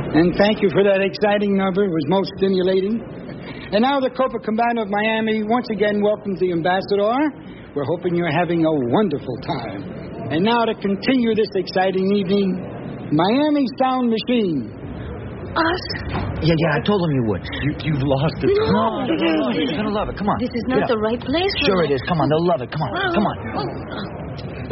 And thank you for that exciting number. It was most stimulating. And now the Copacabana of Miami once again welcomes the ambassador. We're hoping you're having a wonderful time. And now to continue this exciting evening, Miami Sound Machine. Us? Yeah, I told him you would. You've lost it. No. You're going to love it. Come on. This is not the right place for Sure that. it is. Come on, they'll love it. Come on.